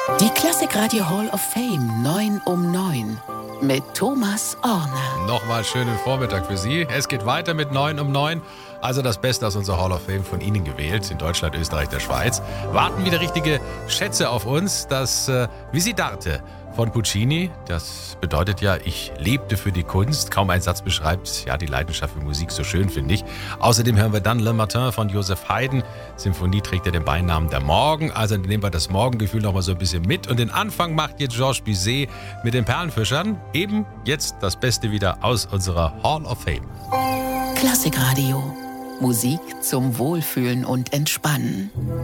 Die Klassikradio Hall of Fame 9 um 9 mit Thomas Orner. Nochmal schönen Vormittag für Sie. Es geht weiter mit 9 um 9. Also das Beste aus unserer Hall of Fame von Ihnen gewählt. In Deutschland, Österreich, der Schweiz. Warten wieder richtige Schätze auf uns. Das Visitarte von Puccini. Das bedeutet ja, ich lebte für die Kunst. Kaum ein Satz beschreibt ja die Leidenschaft für Musik so schön, finde ich. Außerdem hören wir dann Le Matin von Joseph Haydn. Symphonie trägt ja den Beinamen der Morgen. Also nehmen wir das Morgengefühl noch mal so ein bisschen mit. Und den Anfang macht jetzt Georges Bizet mit den Perlenfischern. Eben jetzt das Beste wieder aus unserer Hall of Fame. Klassikradio. Musik zum Wohlfühlen und Entspannen.